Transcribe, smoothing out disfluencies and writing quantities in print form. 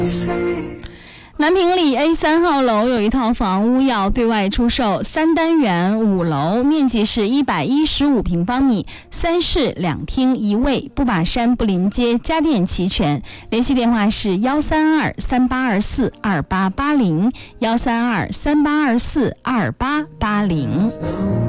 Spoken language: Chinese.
南平里 A3 号楼有一套房屋要对外出售，3单元5楼，面积是115平方米，3室2厅1卫，不把山不临街，家电齐全。联系电话是13238242880，13238242880。